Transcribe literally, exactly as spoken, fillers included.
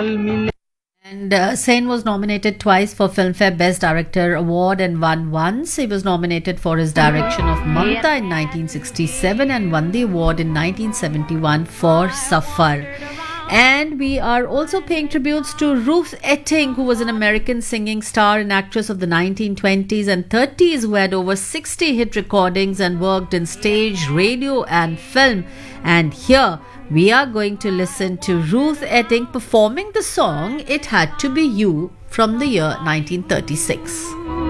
And uh, Sen was nominated twice for Filmfare Best Director Award and won once. He was nominated for his direction of Mamta in nineteen sixty-seven and won the award in nineteen seventy-one for Safar. And we are also paying tributes to Ruth Etting, who was an American singing star and actress of the nineteen twenties and thirties, who had over sixty hit recordings and worked in stage, radio and film. And here we are going to listen to Ruth Etting performing the song It Had to Be You from the year nineteen thirty-six.